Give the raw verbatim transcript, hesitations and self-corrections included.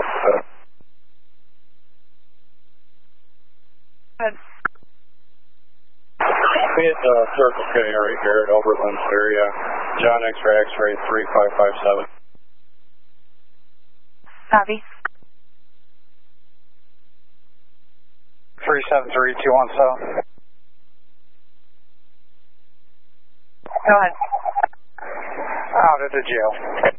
Uh, Good. we hit uh, Circle K right here at Oberlin area. John X-ray X-ray three five five seven. Copy. three seven three two one seven. Go ahead. Out at the jail.